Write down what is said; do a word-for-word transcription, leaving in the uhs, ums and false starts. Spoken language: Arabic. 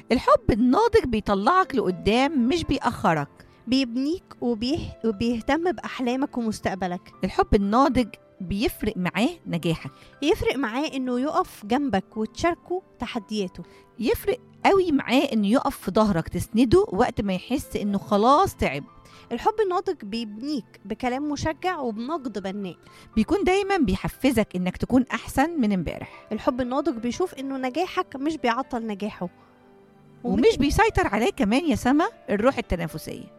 الحب الناضج بيطلعك لقدام مش بيأخرك. بيبنيك وبيه... وبيهتم بأحلامك ومستقبلك. الحب الناضج بيفرق معاه نجاحك، يفرق معاه إنه يقف جنبك وتشاركه تحدياته. يفرق قوي معاه انه يقف في ظهرك تسنده وقت ما يحس انه خلاص تعب. الحب الناضج بيبنيك بكلام مشجع وبنقد بناء. بيكون دايما بيحفزك انك تكون احسن من امبارح. الحب الناضج بيشوف إنه نجاحك مش بيعطل نجاحه، ومش بيسيطر عليه كمان يا سما الروح التنافسية.